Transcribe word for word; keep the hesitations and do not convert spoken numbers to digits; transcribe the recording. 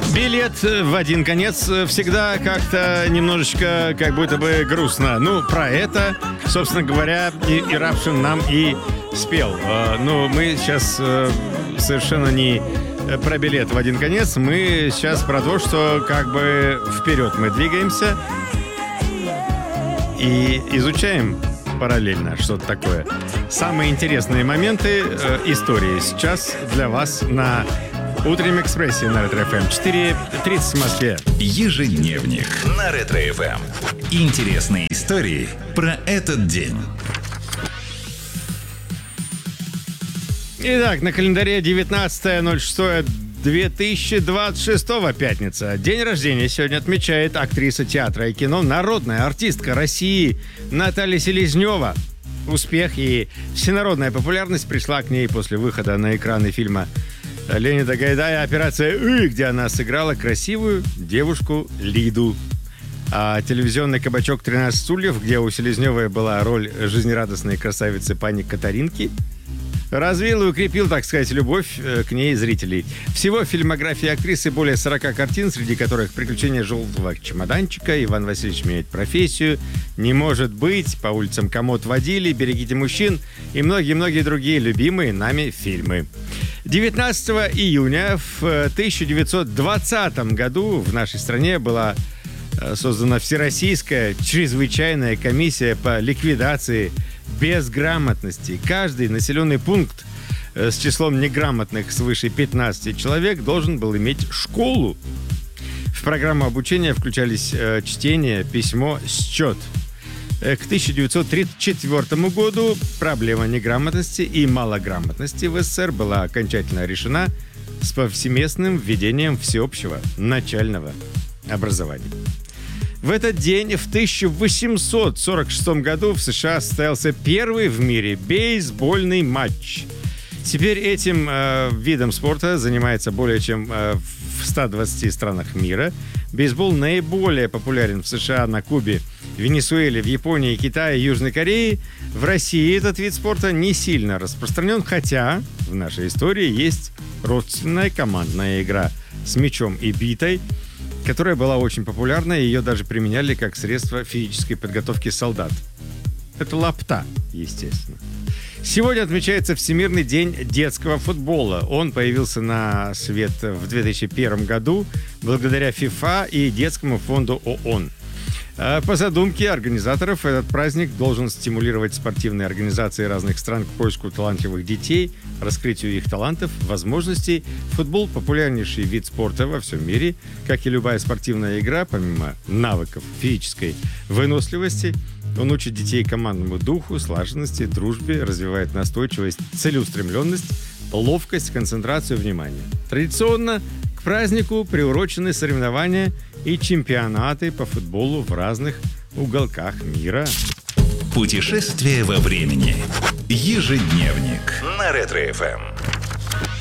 Билет в один конец всегда как-то немножечко как будто бы грустно. Ну, про это, собственно говоря, и, и Рапшин нам и спел. Ну, мы сейчас совершенно не про билет в один конец. Мы сейчас про то, что как бы вперед мы двигаемся и изучаем параллельно что-то такое. Самые интересные моменты э, истории сейчас для вас на Утреннем экспрессе на Ретро эф эм. четыре тридцать в Москве. Ежедневник на Ретро эф эм. Интересные истории про этот день. Итак, на календаре девятнадцатое ноль шестое две тысячи двадцать шестого, пятница. День рождения сегодня отмечает актриса театра и кино, народная артистка России Наталья Селезнева. Успех и всенародная популярность пришла к ней после выхода на экраны фильма Леонида Гайдая «Операция И», где она сыграла красивую девушку Лиду. А телевизионный кабачок «тринадцать стульев», где у Селезневой была роль жизнерадостной красавицы пани Катаринки, развил и укрепил, так сказать, любовь к ней зрителей. Всего в фильмографии актрисы более сорока картин, среди которых «Приключения желтого чемоданчика», «Иван Васильевич меняет профессию», «Не может быть», «По улицам комод водили», «Берегите мужчин» и многие-многие другие любимые нами фильмы. девятнадцатого июня в тысяча девятьсот двадцатом году в нашей стране была создана Всероссийская чрезвычайная комиссия по ликвидации безграмотности. Каждый населенный пункт с числом неграмотных свыше пятнадцати человек должен был иметь школу. В программу обучения включались э, чтение, письмо, счет. Э, к тысяча девятьсот тридцать четвёртому году проблема неграмотности и малограмотности в СССР была окончательно решена с повсеместным введением всеобщего начального образования. В этот день, в тысяча восемьсот сорок шестом году, в США состоялся первый в мире бейсбольный матч. Теперь этим э, видом спорта занимается более чем э, в ста двадцати странах мира. Бейсбол наиболее популярен в США, на Кубе, Венесуэле, в Японии, Китае, Южной Корее. В России этот вид спорта не сильно распространен, хотя в нашей истории есть родственная командная игра с мячом и битой, которая была очень популярна, и ее даже применяли как средство физической подготовки солдат. Это лапта, естественно. Сегодня отмечается Всемирный день детского футбола. Он появился на свет в две тысячи первом году благодаря ФИФА и Детскому фонду ООН. По задумке организаторов, этот праздник должен стимулировать спортивные организации разных стран к поиску талантливых детей, раскрытию их талантов, возможностей. Футбол – популярнейший вид спорта во всем мире. Как и любая спортивная игра, помимо навыков физической выносливости, он учит детей командному духу, слаженности, дружбе, развивает настойчивость, целеустремленность, ловкость, концентрацию, внимание. Традиционно к празднику приурочены соревнования и чемпионаты по футболу в разных уголках мира. Путешествие во времени. Ежедневник на Ретро эф эм.